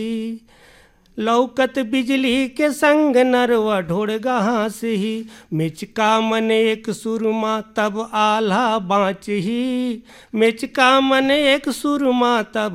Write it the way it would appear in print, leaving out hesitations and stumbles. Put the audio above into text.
लौकत बिजली के संग नरवा ढोड़गा हास ही, मिचका मन एक सुरमा तब आल्हा बाँच ही, मिचका मन एक सुरमा तब